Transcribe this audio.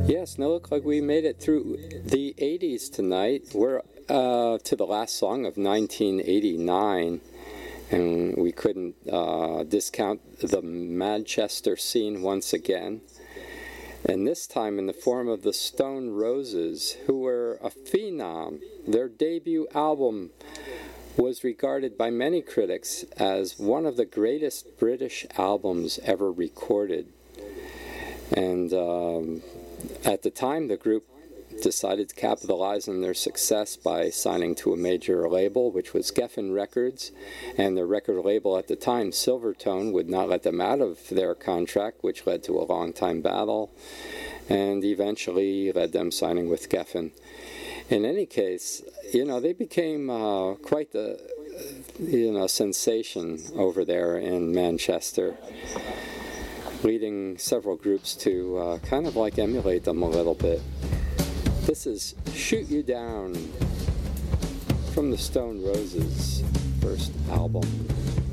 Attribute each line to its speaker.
Speaker 1: Yes, no, look like we made it through the 80s tonight. We're to the last song of 1989, and we couldn't discount the Manchester scene once again. And this time in the form of the Stone Roses, who were a phenom. Their debut album was regarded by many critics as one of the greatest British albums ever recorded. And at the time, the group decided to capitalize on their success by signing to a major label, which was Geffen Records, and the record label at the time, Silvertone, would not let them out of their contract, which led to a long-time battle, and eventually led them signing with Geffen. In any case, they became quite the sensation over there in Manchester, leading several groups to kind of like emulate them a little bit. This is Shoot You Down from the Stone Roses' first album.